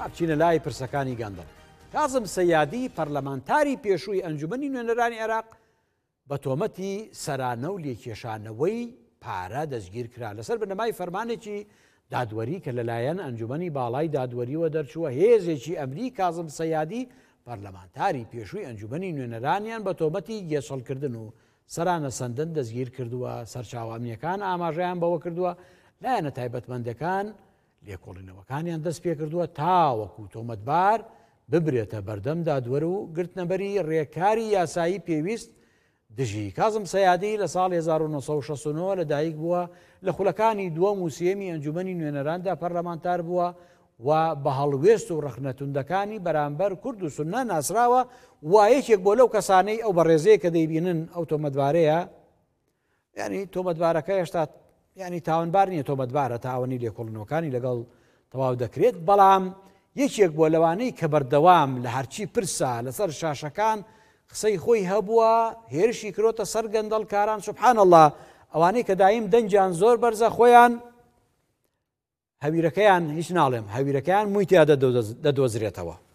بچینە لای پرسەکانی گەندەڵ. کازم سەیادی پەرلەمانتاری پێشووی ئەنجومەنی نوێنەرانی عێراق بە تۆمەتی سەرانە و لێکێشانەوەی پارە دەستگیر کرا لەسەر بنەمای فەرمانێکی دادوەری کە لەلایەن ئەنجومەنی باڵای دادوەریەوە دەرچووە. هێزێکی ئەمری کازم سەیادی پەرلەمانتاری پێشووی ئەنجومەنی نوێنەرانیان بە تۆمەتی گێسەڵکردن و سەرانە سەندن دەستگیر کردووە. سەرچاوەمیەکان ئاماژەیان بەوە کردووە لایەنە تایبەتمەندەکان لێکۆڵینەوەکانیان دەست پێ کردووە تاوەکو تۆمەتبار ببرێتە بەردەم دادوەر و گرتنەبەری ڕێکاری یاسایی پێویست دژی. کازم سەیادی لە ساڵ 1969 لەدایک بووە لە خولەکانی دووەم و سێمی ئەنجومەنی نوێنەراندا پەرلەمانتار بووە و بە هەڵوێست و ڕەخنەتوندەکانی بەرامبەر کورد و سوننە ناسراوە. وایەکێک بۆ لەو کەسانەی ئەو بەڕێزەیە کە دەیبینن ئەو تۆمەتبارەیە، ینی تۆمەتبارەکە هێشتا ینی تاوانبار نییە، تۆمەتبارە تاوانی لێکۆڵنەوەکانی لەگەڵ تەواو دەکرێت. بەڵام یەکێک بۆ لەوانەی کە بەردەوام لە هەرچی پرسە لەسەر شاشەکان قسەی خۆی هەبووە، هێرشی کرۆتە سەر گەندەڵکاران. سوبحان الله، ئەوانەی کە دایم دەنجیان زۆر بەرزە خۆیان هەویرەکەیان هیچ ناڵێم، هەویرەکەیان مووی تیا دەدۆزرێتەوە.